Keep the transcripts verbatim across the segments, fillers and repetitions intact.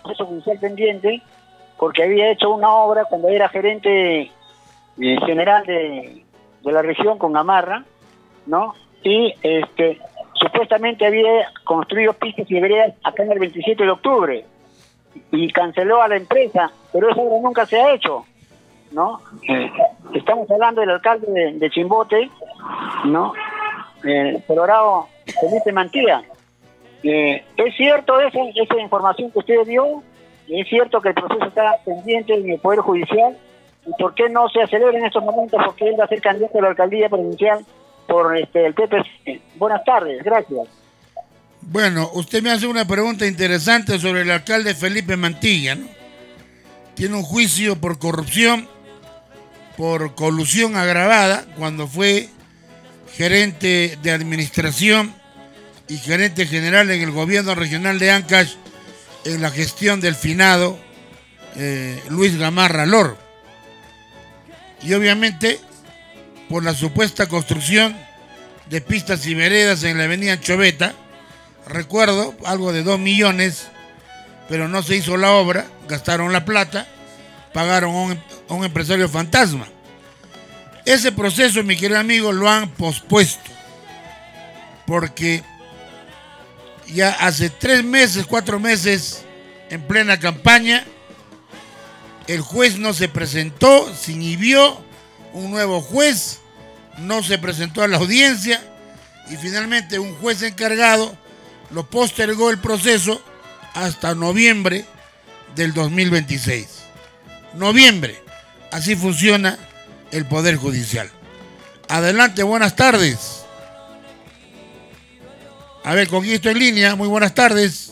proceso judicial pendiente porque había hecho una obra cuando era gerente eh, general de, de la región con Gamarra, ¿no? Y este supuestamente había construido pistas y veredas acá en el veintisiete de octubre y canceló a la empresa, pero esa obra nunca se ha hecho, ¿no? Eh, estamos hablando del alcalde de, de Chimbote, ¿no? Eh, Colorado Felipe Mantilla. Eh, es cierto esa, esa información que usted dio, es cierto que el proceso está pendiente en el Poder Judicial, y por qué no se acelera en estos momentos, porque él va a ser candidato a la alcaldía provincial por este, el P P C. Buenas tardes, gracias. Bueno, usted me hace una pregunta interesante sobre el alcalde Felipe Mantilla, ¿no? Tiene un juicio por corrupción, por colusión agravada, cuando fue gerente de administración y gerente general en el gobierno regional de Ancash en la gestión del finado eh, Luis Gamarra Lor. Y obviamente por la supuesta construcción de pistas y veredas en la avenida Anchoveta, recuerdo, algo de dos millones, pero no se hizo la obra, gastaron la plata, pagaron a un, a un empresario fantasma. Ese proceso, mi querido amigo, lo han pospuesto, porque ya hace tres meses, cuatro meses, en plena campaña, el juez no se presentó, se inhibió, un nuevo juez no se presentó a la audiencia y finalmente un juez encargado lo postergó el proceso hasta noviembre del dos mil veintiséis. Noviembre, así funciona el Poder Judicial. Adelante, buenas tardes. A ver, ¿con quién estoy en línea? Muy buenas tardes.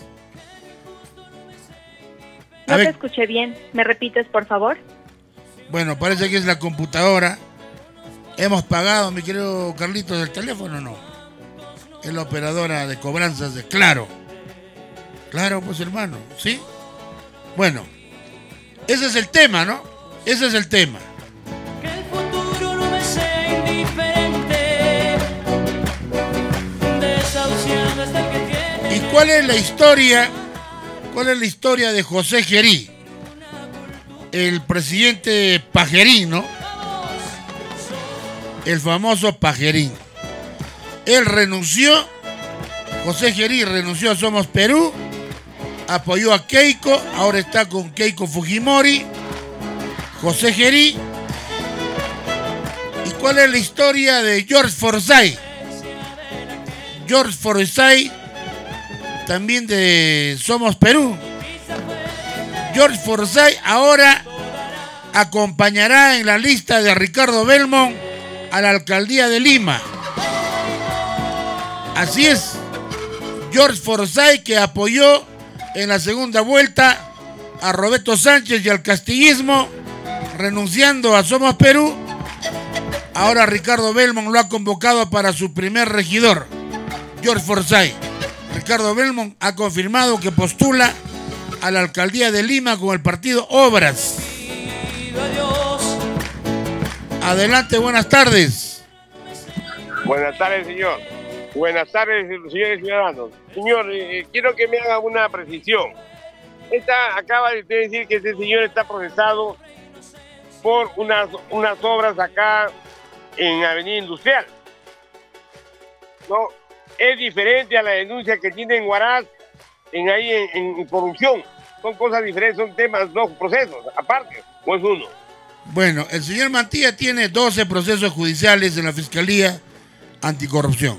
A no ver. Te escuché bien. ¿Me repites, por favor? Bueno, parece que es la computadora. Hemos pagado, mi querido Carlitos, el teléfono, ¿no? Es la operadora de cobranzas de Claro. Claro, pues, hermano, ¿sí? Bueno, ese es el tema, ¿no? Ese es el tema. Que el futuro no me sea indiferente, desahuciado hasta que tiene... ¿Y cuál es la historia? ¿Cuál es la historia de José Gerí? El presidente Pajerín, ¿no? El famoso Pajerín. Él renunció, José Gerí renunció a Somos Perú, apoyó a Keiko, ahora está con Keiko Fujimori, José Gerí. ¿Y cuál es la historia de George Forsyth? George Forsyth, también de Somos Perú. George Forsyth ahora acompañará en la lista de Ricardo Belmont a la alcaldía de Lima. Así es, George Forsyth, que apoyó en la segunda vuelta a Roberto Sánchez y al castillismo, renunciando a Somos Perú, ahora Ricardo Belmont lo ha convocado para su primer regidor, George Forsyth. Ricardo Belmont ha confirmado que postula a la alcaldía de Lima con el partido Obras. Adelante, buenas tardes. Buenas tardes, señor. Buenas tardes, señores ciudadanos. Señor, eh, quiero que me haga una precisión. Esta, acaba de decir que este señor está procesado por unas, unas obras acá en Avenida Industrial. No, es diferente a la denuncia que tiene en Huaraz, en ahí en, en corrupción. Son cosas diferentes, son temas, dos procesos, aparte, o es uno. Bueno, el señor Mantilla tiene doce procesos judiciales en la Fiscalía Anticorrupción.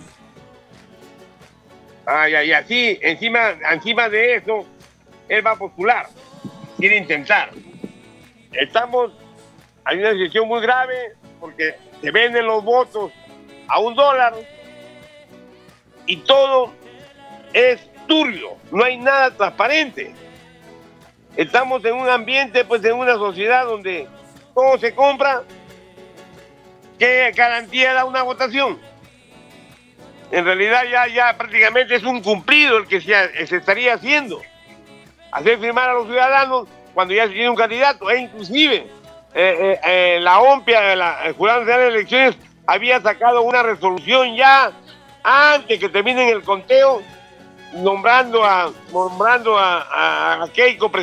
Ah, ya, y así, encima, encima de eso, él va a postular, quiere intentar. Estamos, hay una situación muy grave, porque se venden los votos a un dólar, y todo es turbio, no hay nada transparente. Estamos en un ambiente, pues en una sociedad donde todo se compra. ¿Qué garantía da una votación? En realidad ya, ya prácticamente es un cumplido el que se, se estaría haciendo. Hacer firmar a los ciudadanos cuando ya se tiene un candidato. E inclusive eh, eh, eh, la OMPIA, la, el Jurado Nacional de Elecciones, había sacado una resolución ya antes que terminen el conteo, nombrando a, nombrando a, a, a Keiko